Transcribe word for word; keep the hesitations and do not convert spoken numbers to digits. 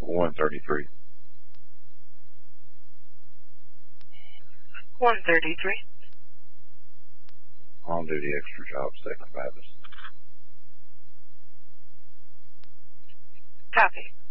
one thirty-three. one thirty-three. On duty extra job, Second Baptist. Copy.